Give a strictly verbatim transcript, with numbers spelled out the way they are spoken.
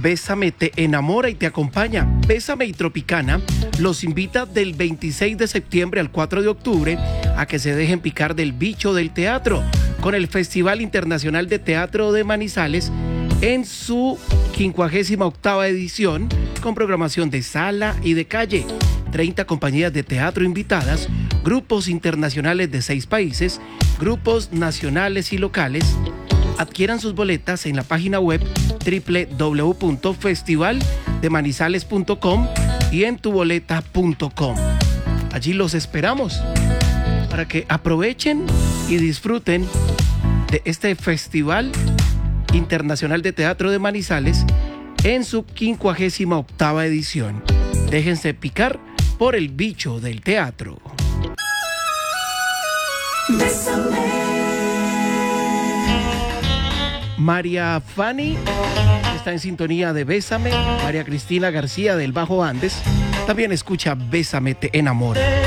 Bésame te enamora y te acompaña. Bésame y Tropicana los invita del veintiséis de septiembre al cuatro de octubre a que se dejen picar del bicho del teatro con el Festival Internacional de Teatro de Manizales en su quincuagésima octava edición, con programación de sala y de calle, treinta compañías de teatro invitadas, grupos internacionales de seis países, grupos nacionales y locales. Adquieran sus boletas en la página web doble u doble u doble u punto festival de manizales punto com y en tu boleta punto com. Allí los esperamos para que aprovechen y disfruten de este Festival Internacional de Teatro de Manizales en su quincuagésima octava edición. Déjense picar por el bicho del teatro. Bésame. María Fanny está en sintonía de Bésame. María Cristina García del Bajo Andes también escucha Bésame te enamora.